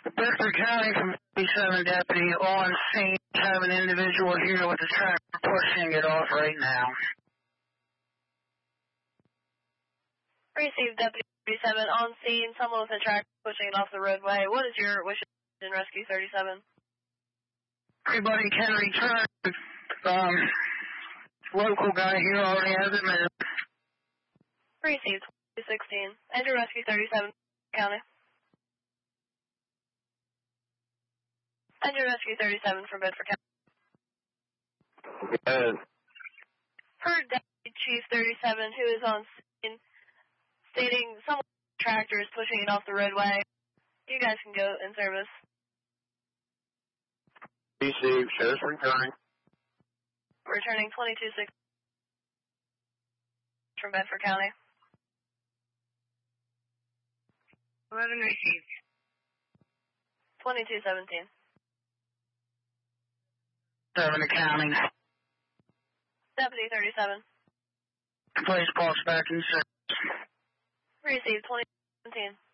Bedford County from 37 deputy on scene. Have an individual here with a tractor pushing it off right now. Received deputy 37 on scene. Someone with a tractor pushing it off the roadway. What is your wish in rescue 37? Everybody can return. Local guy here already has it moved. Received 216. Enter rescue 37 County. Enter rescue 37 from Bedford County. Good. Heard Deputy Chief 37 who is on scene stating someone with a tractor is pushing it off the roadway. You guys can go in service. Received. Sheriff's returning. Returning 226 from Bedford County. 11 received. 2217. 7 to county. Deputy 37. Please call us back in service. Received 2017.